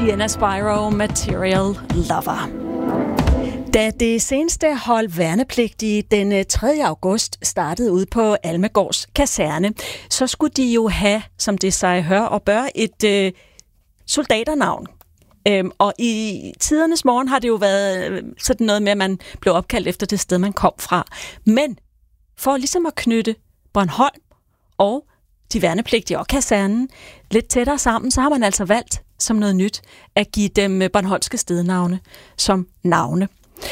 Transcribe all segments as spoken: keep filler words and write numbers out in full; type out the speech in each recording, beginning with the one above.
Sienna Spyro, Material Lover. Da det seneste hold værnepligtige den tredje august startede ud på Almegårds kaserne, så skulle de jo have, som det sig hør og bør, et øh, soldaternavn. Øhm, og i tidernes morgen har det jo været sådan noget med, at man blev opkaldt efter det sted, man kom fra. Men for ligesom at knytte Bornholm og de værnepligtige og kasernen lidt tættere sammen, så har man altså valgt som noget nyt at give dem bornholmske stednavne som navne.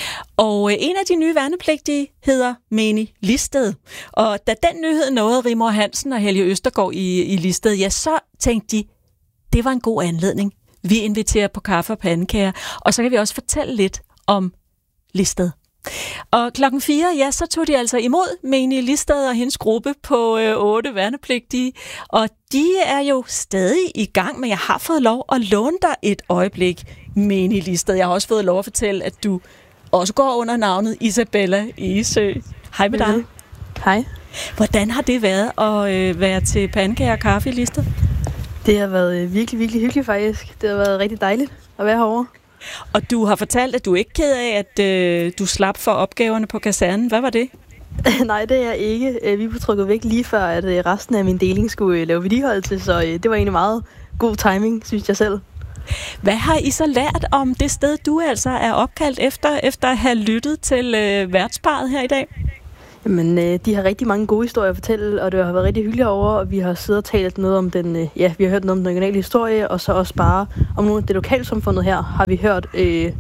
Og en af de nye værnepligtige hedder Meni Listed. Og da den nyhed nåede Rigmor Hansen og Helge Østergaard i, i Listed, ja, så tænkte de, det var en god anledning. Vi inviterer på kaffe og pandekager, og så kan vi også fortælle lidt om Listed. Og klokken fire, ja, så tog de altså imod Meni Listed og hendes gruppe på øh, otte værnepligtige, og de er jo stadig i gang, men jeg har fået lov at låne dig et øjeblik, Meni Listed. Jeg har også fået lov at fortælle, at du også går under navnet Isabella Egesø. Hej med dig. Hej. Hvordan har det været at øh, være til pandekager og kaffe i Listed? Det har været virkelig, virkelig hyggeligt faktisk. Det har været rigtig dejligt at være herovre. Og du har fortalt, at du ikke er ked af, at øh, du slap for opgaverne på kasernen. Hvad var det? Nej, det er jeg ikke. Vi blev trukket væk lige før, at resten af min deling skulle lave vedligeholdelse, så det var egentlig meget god timing, synes jeg selv. Hvad har I så lært om det sted, du altså er opkaldt efter, efter at have lyttet til øh, værtsparret her i dag? Jamen, øh, de har rigtig mange gode historier at fortælle, og det har været rigtig hyggeligt over, og vi har siddet og talt noget om den, øh, ja, vi har hørt noget om den regionale historie, og så også bare om nogle af det lokalsamfundet her, har vi hørt øh,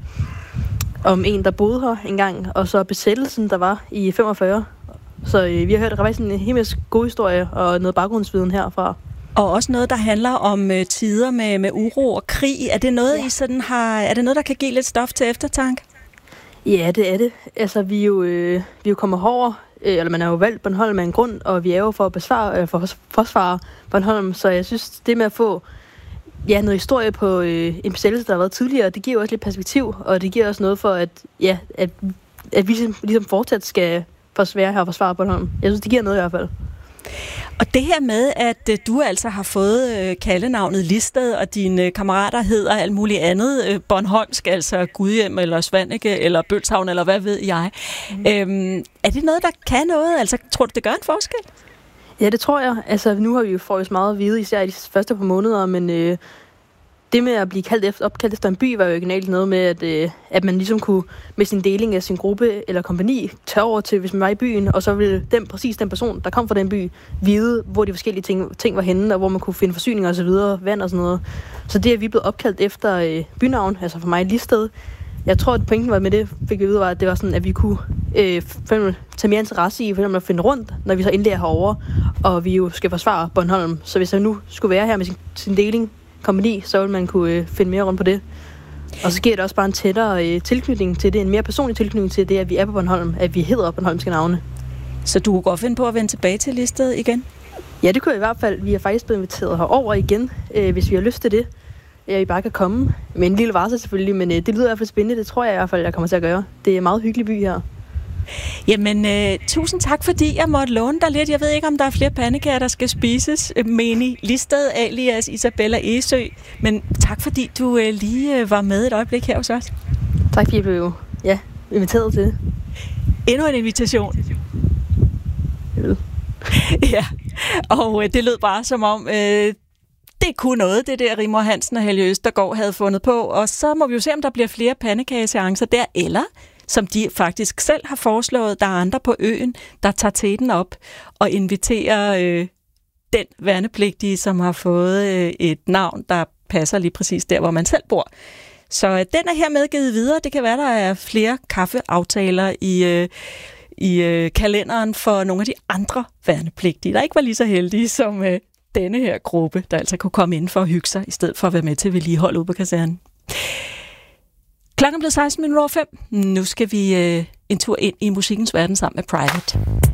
om en, der boede her engang, og så besættelsen, der var i femogfyrre. Så øh, vi har hørt faktisk en helt masse gode historie og noget baggrundsviden herfra. Og også noget, der handler om øh, tider med, med uro og krig. Er det noget, ja. I sådan har, er det noget, der kan give lidt stof til eftertanke? Ja, det er det. Altså, vi er jo, øh, vi er jo kommet herover, øh, eller man har jo valgt Bornholm med en grund, og vi er jo for at besvare, øh, for at forsvare Bornholm, så jeg synes, det med at få ja, noget historie på øh, en besættelse, der har været tidligere, det giver også lidt perspektiv, og det giver også noget for, at, ja, at, at vi ligesom fortsat skal forsvare her og forsvare Bornholm. Jeg synes, det giver noget i hvert fald. Og det her med, at øh, du altså har fået øh, kaldenavnet Listed, og dine øh, kammerater hedder alt muligt andet, øh, Bornholmsk, altså Gudhjem, eller Svaneke, eller Bølshavn, eller hvad ved jeg. Mm. Øhm, er det noget, der kan noget? Altså, tror du, det gør en forskel? Ja, det tror jeg. Altså, nu har vi jo fået meget at vide, især i de første par måneder, men øh, det med at blive kaldt efter, opkaldt efter en by, var jo originalt noget med, at, øh, at man ligesom kunne med sin deling af sin gruppe eller kompagni tage over til, hvis man var i byen, og så ville den, præcis den person, der kom fra den by, vide, hvor de forskellige ting, ting var henne, og hvor man kunne finde forsyninger og så videre, vand og sådan noget. Så det, at vi blev opkaldt efter øh, bynavn, altså for mig Listed, jeg tror, at pointen var med det, fik vi vide, var, at det var sådan, at vi kunne øh, tage mere interesse i, for at finde rundt, når vi så endelig er herovre, og vi jo skal forsvare Bornholm. Så hvis jeg nu skulle være her med sin, sin deling, kompagni, så vil man kunne øh, finde mere rundt på det. Og så giver det også bare en tættere øh, tilknytning til det, en mere personlig tilknytning til det, at vi er på Bornholm, at vi hedder bornholmske navne. Så du kunne godt finde på at vende tilbage til Listed igen? Ja, det kunne jeg i hvert fald. Vi er faktisk blevet inviteret herover igen, øh, hvis vi har lyst til det. Ja, vi bare kan komme med en lille varsel selvfølgelig, men øh, det lyder i hvert fald spændende. Det tror jeg i hvert fald, jeg kommer til at gøre. Det er en meget hyggelig by her. Jamen, øh, tusind tak, fordi jeg måtte låne dig lidt. Jeg ved ikke, om der er flere pandekager, der skal spises. Meni Listed, alias Isabella Egesø. Men tak, fordi du øh, lige øh, var med et øjeblik her hos os. Tak, fordi jeg blev ja, inviteret til det. Endnu en invitation. Ja, og øh, det lød bare som om... Øh, Det kunne noget, det der Rigmor Hansen og Helge Østergaard havde fundet på. Og så må vi jo se, om der bliver flere pandekageseancer der, eller som de faktisk selv har foreslået, der er andre på øen, der tager teten op og inviterer øh, den værnepligtige, som har fået øh, et navn, der passer lige præcis der, hvor man selv bor. Så øh, den er hermed givet videre. Det kan være, der er flere kaffeaftaler i, øh, i øh, kalenderen for nogle af de andre værnepligtige, der ikke var lige så heldige som... Øh, denne her gruppe, der altså kunne komme ind for at hygge sig, i stedet for at være med til vedligehold ude på kasernen. Klokken blev seksten minutter over fem. Nu skal vi øh, en tur ind i musikkens verden sammen med Private.